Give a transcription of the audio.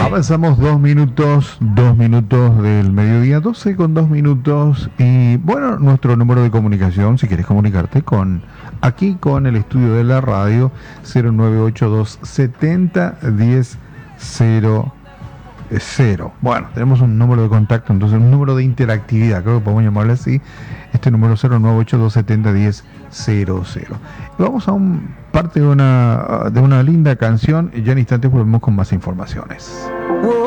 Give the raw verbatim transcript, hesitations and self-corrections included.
Avanzamos dos minutos, dos minutos del mediodía, doce con dos minutos. Y bueno, nuestro número de comunicación, si quieres comunicarte con aquí con el estudio de la radio, cero nueve ocho dos setenta diez cero cero. Bueno, tenemos un número de contacto, entonces un número de interactividad, creo que podemos llamarle así. Este número cero nueve ocho dos setenta diez cero cero. Y vamos a un parte de una de una linda canción y ya en instantes volvemos con más informaciones.